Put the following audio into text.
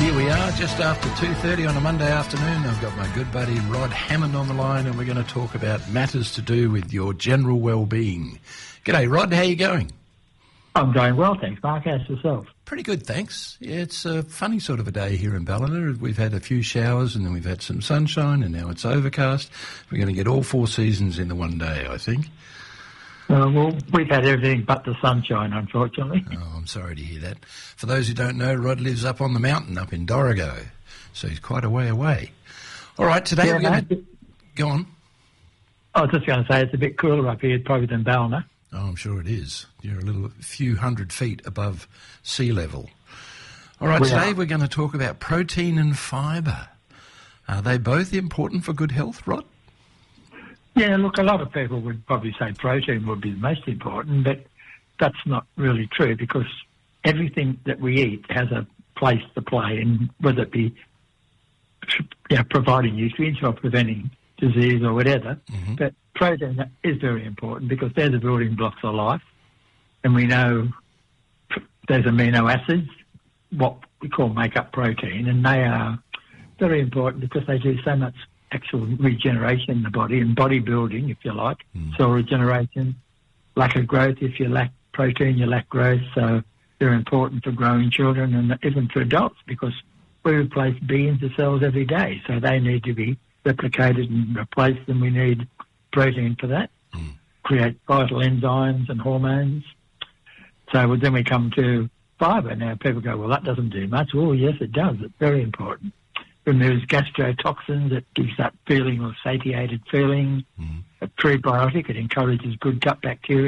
Here we are, just after 2:30 on a Monday afternoon. I've got my good buddy Rod Hammond on the line, and we're going to talk about matters to do with your general well-being. G'day, Rod. How you going? I'm going well, thanks, Mark. How's yourself? Pretty good, thanks. Yeah, it's a funny sort of a day here in Ballina. We've had a few showers, and then we've had some sunshine, and now it's overcast. We're going to get all four seasons in the one day, I think. Well, we've had everything but the sunshine, unfortunately. Oh, I'm sorry to hear that. For those who don't know, Rod lives up on the mountain, up in Dorrigo, so he's quite a way away. All right, today we're going to... Go on. I was just going to say it's a bit cooler up here probably than Ballina. Oh, I'm sure it is. You're a few hundred feet above sea level. All right, today we're going to talk about protein and fibre. Are they both important for good health, Rod? Yeah, look, a lot of people would probably say protein would be the most important, but that's not really true because everything that we eat has a place to play, in whether it be providing nutrients or preventing disease or whatever. Mm-hmm. But protein is very important because they're the building blocks of life, and we know there's amino acids, what we call make-up protein, and they are very important because they do so much actual regeneration in the body and bodybuilding, if you like, cell regeneration, lack of growth. If you lack protein, you lack growth. So they're important for growing children and even for adults because we replace billions of cells every day. So they need to be replicated and replaced, and we need protein for that, create vital enzymes and hormones. So then we come to fibre. Now people go, well, that doesn't do much. Well, yes, it does. It's very important. Removes gastrotoxins. It gives that feeling of satiated feeling. A prebiotic. It encourages good gut bacteria.